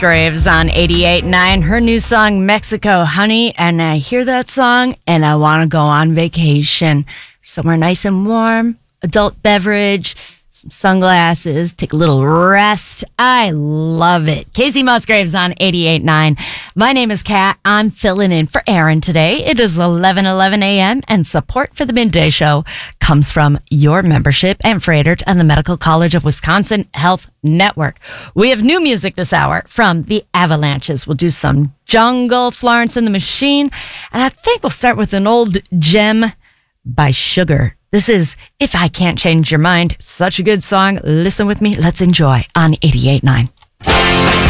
Musgraves on 88.9. Her new song, Mexico, Honey. And I hear that song and I want to go on vacation. Somewhere nice and warm, adult beverage, some sunglasses, take a little rest. I love it. Casey Musgraves on 88.9. My name is Kat. I'm filling in for Aaron today. It is 11:11 a.m. and support for the Midday Show comes from your membership and Freighter and the Medical College of Wisconsin Health Network. We have new music this hour from the Avalanches. We'll do some Jungle, Florence and the Machine, and I think we'll start with an old gem by Sugar. This is If I Can't Change Your Mind. Such a good song. Listen with me. Let's enjoy on 88.9.